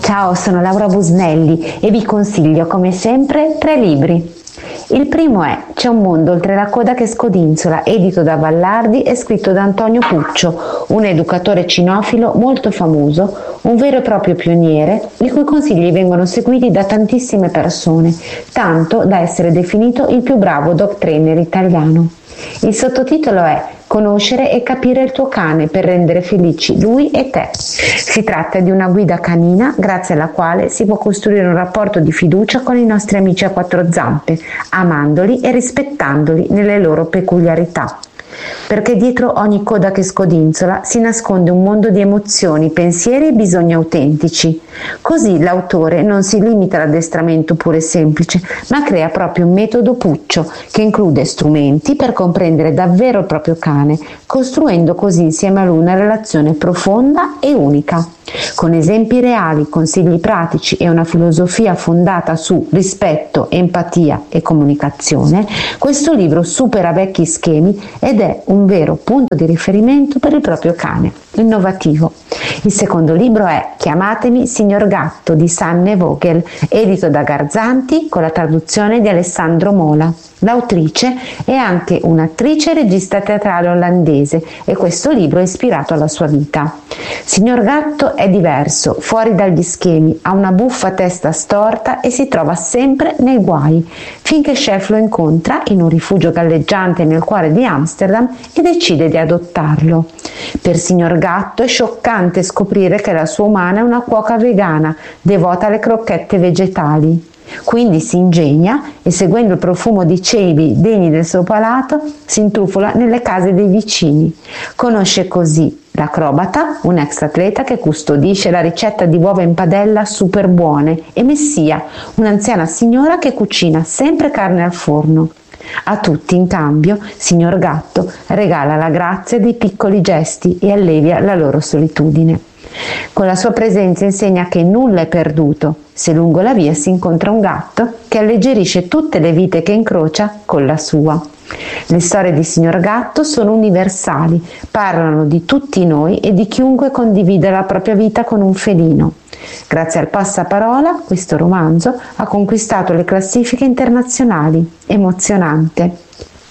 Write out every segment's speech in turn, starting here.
Ciao, sono Laura Busnelli e vi consiglio come sempre 3 libri. Il primo è C'è un mondo oltre la coda che scodinzola, edito da Vallardi e scritto da Antonio Puccio, un educatore cinofilo molto famoso, un vero e proprio pioniere, i cui consigli vengono seguiti da tantissime persone, tanto da essere definito il più bravo dog trainer italiano. Il sottotitolo è Conoscere e capire il tuo cane per rendere felici lui e te. Si tratta di una guida canina grazie alla quale si può costruire un rapporto di fiducia con i nostri amici a 4 zampe, amandoli e rispettandoli nelle loro peculiarità. Perché dietro ogni coda che scodinzola si nasconde un mondo di emozioni, pensieri e bisogni autentici. Così l'autore non si limita all'addestramento puro e semplice, ma crea proprio un metodo Puccio che include strumenti per comprendere davvero il proprio cane, costruendo così insieme a lui una relazione profonda e unica. Con esempi reali, consigli pratici e una filosofia fondata su rispetto, empatia e comunicazione, questo libro supera vecchi schemi ed è un vero punto di riferimento per il proprio cane, innovativo. Il secondo libro è Chiamatemi Signor Gatto di Sanne Vogel, edito da Garzanti con la traduzione di Alessandro Mola. L'autrice è anche un'attrice e regista teatrale olandese e questo libro è ispirato alla sua vita. Signor Gatto è diverso, fuori dagli schemi, ha una buffa testa storta e si trova sempre nei guai, finché Chef lo incontra in un rifugio galleggiante nel cuore di Amsterdam e decide di adottarlo. Per Signor Gatto è scioccante scoprire che la sua umana è una cuoca vegana, devota alle crocchette vegetali. Quindi si ingegna e, seguendo il profumo di cibi degni del suo palato, si intrufola nelle case dei vicini. Conosce così l'acrobata, un ex atleta che custodisce la ricetta di uova in padella super buone, e Messia, un'anziana signora che cucina sempre carne al forno. A tutti, in cambio, Signor Gatto regala la grazia dei piccoli gesti e allevia la loro solitudine. Con la sua presenza insegna che nulla è perduto se lungo la via si incontra un gatto che alleggerisce tutte le vite che incrocia con la sua. Le storie di Signor Gatto sono universali, parlano di tutti noi e di chiunque condivide la propria vita con un felino. Grazie al passaparola, questo romanzo ha conquistato le classifiche internazionali. Emozionante.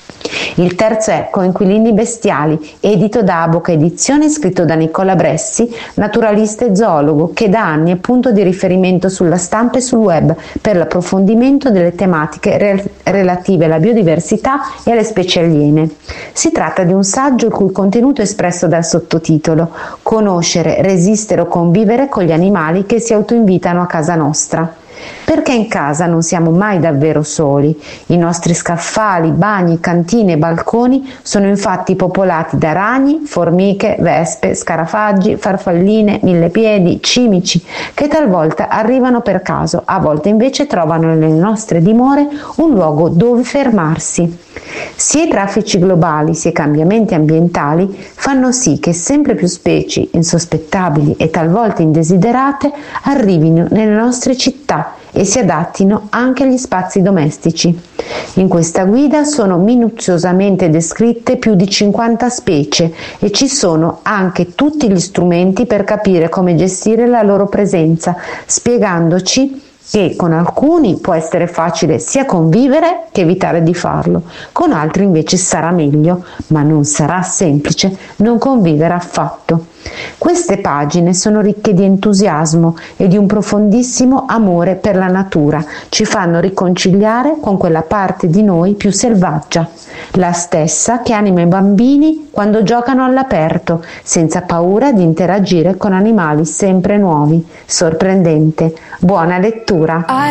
Il terzo è Coinquilini bestiali, edito da Aboca Edizioni, scritto da Nicola Bressi, naturalista e zoologo, che da anni è punto di riferimento sulla stampa e sul web per l'approfondimento delle tematiche relative alla biodiversità e alle specie aliene. Si tratta di un saggio il cui contenuto è espresso dal sottotitolo Conoscere, resistere o convivere con gli animali che si autoinvitano a casa nostra. Perché in casa non siamo mai davvero soli. I nostri scaffali, bagni, cantine e balconi sono infatti popolati da ragni, formiche, vespe, scarafaggi, farfalline, millepiedi, cimici, che talvolta arrivano per caso, a volte invece trovano nelle nostre dimore un luogo dove fermarsi. Sia i traffici globali sia i cambiamenti ambientali fanno sì che sempre più specie insospettabili e talvolta indesiderate arrivino nelle nostre città e si adattino anche agli spazi domestici. In questa guida sono minuziosamente descritte più di 50 specie e ci sono anche tutti gli strumenti per capire come gestire la loro presenza, spiegandoci che con alcuni può essere facile sia convivere che evitare di farlo, con altri invece sarà meglio, ma non sarà semplice non convivere affatto. Queste pagine sono ricche di entusiasmo e di un profondissimo amore per la natura, ci fanno riconciliare con quella parte di noi più selvaggia, la stessa che anima i bambini quando giocano all'aperto, senza paura di interagire con animali sempre nuovi. Sorprendente. Buona lettura.